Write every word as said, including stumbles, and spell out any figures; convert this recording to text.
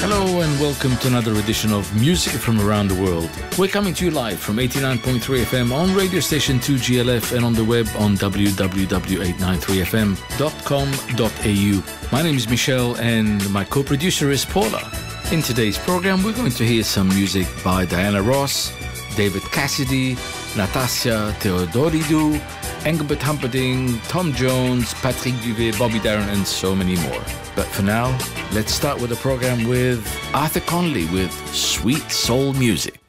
Hello and welcome to another edition of Music from Around the World. We're coming to you live from eighty-nine point three F M on radio station two G L F and on the web on w w w eight nine three f m dot com dot a u. My name is Michelle and my co-producer is Paula. In today's program, we're going to hear some music by Diana Ross, David Cassidy, Natasha Theodoridou, Engelbert Humperdinck, Tom Jones, Patrick Duvay, Bobby Darin, and so many more. But for now, let's start with the program with Arthur Conley with Sweet Soul Music.